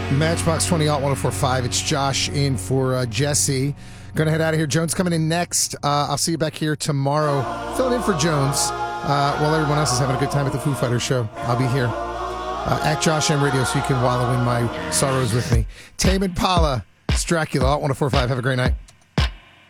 Matchbox 20 Alt 1045. It's Josh in for Jesse. Going to head out of here. Jones coming in next. I'll see you back here tomorrow. Filling in for Jones while everyone else is having a good time at the Foo Fighters show. I'll be here at Josh M Radio so you can wallow in my sorrows with me. Tame Impala, it's Dracula, Alt 1045. Have a great night.